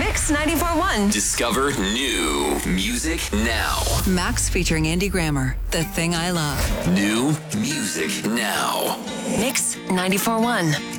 Mix 94.1. Discover new music now. Max featuring Andy Grammer, The Thing I Love. New music now. Mix 94.1.